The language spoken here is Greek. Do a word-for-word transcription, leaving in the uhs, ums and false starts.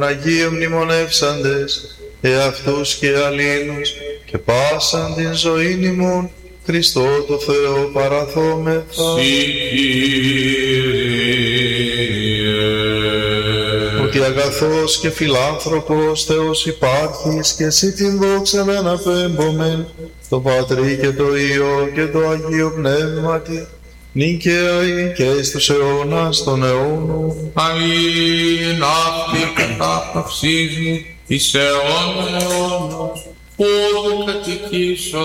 Αγίοι μνημονεύσαντες, εαυτούς και αλλήλους, και πάσαν την ζωήν ημών, Χριστό το Θεό παραθόμεθα. Ότι αγαθός και φιλάνθρωπος Θεός υπάρχεις, και εσύ την δόξα να αναπέμπομεν, το Πατρί και το Υιό και το Αγίο Πνεύματι, νίκαια ή και εις τους αιώνας των αιώνων. Αμήν. Αυτή κατάπαυσής μου εις αιώνα αιώνος, πόδε κατοικήσω